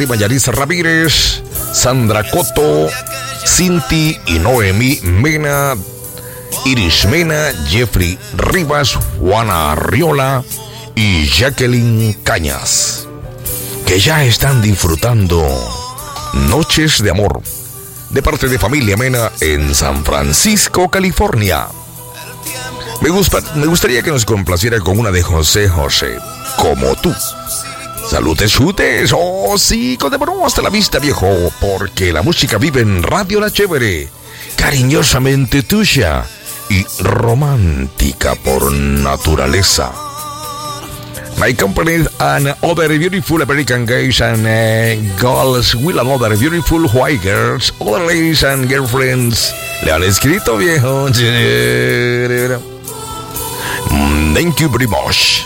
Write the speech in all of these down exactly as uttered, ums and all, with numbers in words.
prima Yarisa Ramírez, Sandra Coto, Cinti y Noemí Mena, Iris Mena, Jeffrey Rivas, Juana Arriola y Jacqueline Cañas, que ya están disfrutando Noches de Amor, de parte de Familia Mena en San Francisco, California. Me, gusta, me gustaría que nos complaciera con una de José José, Como Tú. Salutes, chutes, oh sí, condevoró hasta la vista, viejo, porque la música vive en Radio La Chévere, cariñosamente tuya y romántica por naturaleza. My company and other beautiful American guys and uh, girls will another beautiful white girls, other ladies and girlfriends. Le han escrito, viejo. Thank you very much.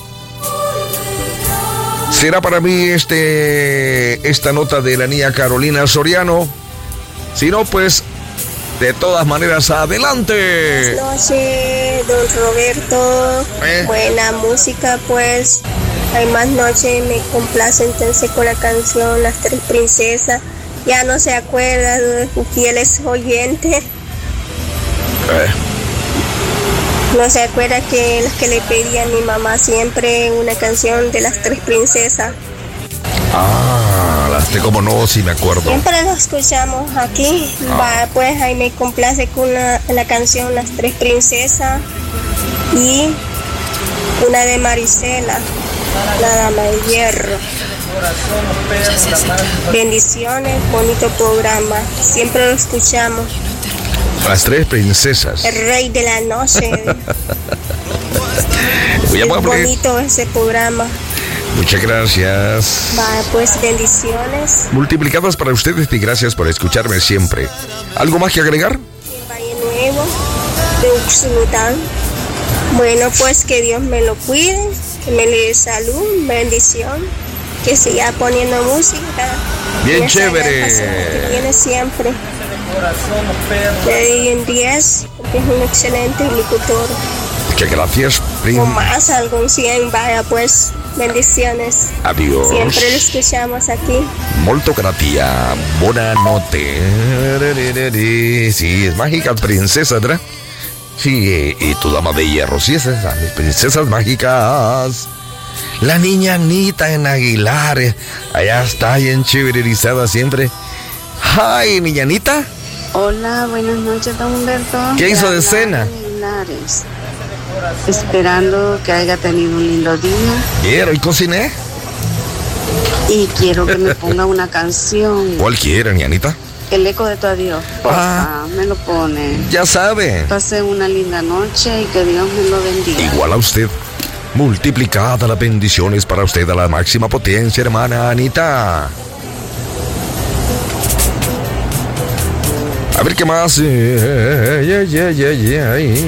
¿Será para mí este esta nota de la niña Carolina Soriano? Si no, pues de todas maneras, adelante. Buenas noches, don Roberto. ¿Eh? Buena música, pues. Hay más noche, me complace entonces con la canción Las Tres Princesas. Ya no se acuerda de sus fieles oyentes. ¿Eh? No se acuerda que las que le pedía a mi mamá siempre una canción de Las Tres Princesas. Ah, las de como no, sí me acuerdo. Siempre lo escuchamos aquí. Ah. Va, pues ahí me complace con la, la canción Las Tres Princesas y una de Marisela, La Dama de Hierro. Bendiciones, bonito programa. Siempre lo escuchamos. Las Tres Princesas. El rey de la noche. Es bonito ese programa. Muchas gracias. Va, pues bendiciones. Multiplicadas para ustedes y gracias por escucharme siempre. ¿Algo más que agregar? Valle Nuevo, de Uxulután. Bueno, pues que Dios me lo cuide, que me le dé salud, bendición, que siga poniendo música. Bien chévere. Que tiene siempre. Le doy un diez, porque es un excelente locutor. Muchas gracias, primo. O más, algo cien, vaya pues. Bendiciones. Adiós. Siempre lo escuchamos aquí. Molto gratia. Buona notte. Sí, es mágica princesa, ¿verdad? Sí, y tu dama de hierro. Sí, es esa, mis princesas mágicas. La niña Anita en Aguilar. Allá está, bien chéverizada siempre. Hi, niña Anita. Hola, buenas noches, don Humberto. ¿Qué hizo de cena? Esperando que haya tenido un lindo día. Quiero, y cociné. Y quiero que me ponga una canción. ¿Cuál quiere, Nianita? El eco de tu adiós. Porfa, ah, me lo pone. Ya sabe. Pase una linda noche y que Dios me lo bendiga. Igual a usted. Multiplicada las bendiciones para usted a la máxima potencia, hermana Anita. A ver qué más. Yeah, yeah, yeah, yeah.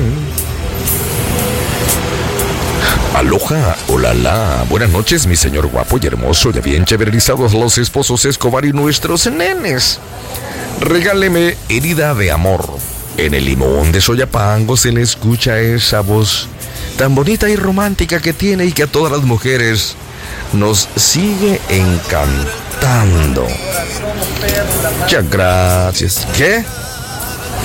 Aloha, hola, la. Buenas noches, mi señor guapo y hermoso, ya bien chéverizados los esposos Escobar y nuestros nenes. Regáleme herida de amor. En el limón de Soyapango se le escucha esa voz tan bonita y romántica que tiene y que a todas las mujeres nos sigue encantando. Muchas gracias. ¿Qué?